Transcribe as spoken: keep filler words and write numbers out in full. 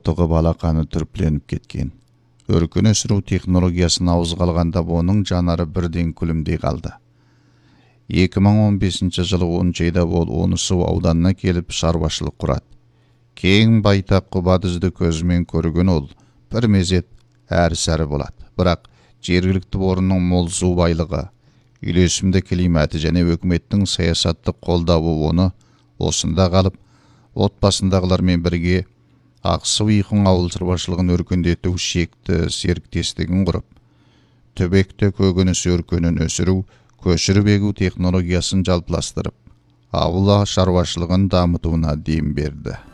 отығы балақаны түрпленіп кеткен. Өркен өсіру технологиясын ауызға алғанда оның жанары бірден күлімдей қалды. екі мың он бесінші жылы оныншы айда ол Онысу ауданына келіп шаруашылық құрады. Кең байтақ құбадызды көзімен көрген ол бір мезет әрі-сәрі болады. Бірақ жергілікті орынның мол су байлығы, үйлесімді климаты және өкіметтің саясаттық қолдауы оны осында қалып, отбасындағылармен бірге Ақсу-Иқын ауыл шаруашылығын өркендету шекті серіктестігін құрып, түбекті көкөніс өркенін өсіру, көшіріп егу технологиясын жалпыластырып, ауыл шаруашылығын дамытуына дем берді.